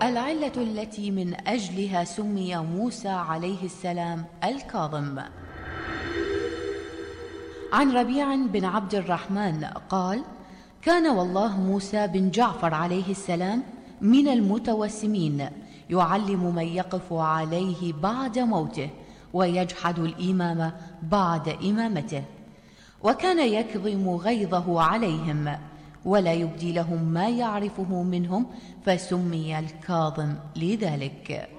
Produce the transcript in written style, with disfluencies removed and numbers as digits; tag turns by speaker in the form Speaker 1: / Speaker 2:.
Speaker 1: العلة التي من أجلها سمي موسى عليه السلام الكاظم. عن ربيع بن عبد الرحمن قال: كان والله موسى بن جعفر عليه السلام من المتوسمين، يعلم من يقف عليه بعد موته ويجحد الإمام بعد إمامته، وكان يكظم غيظه عليهم ولا يبدي لهم ما يعرفه منهم، فسمي الكاظم لذلك.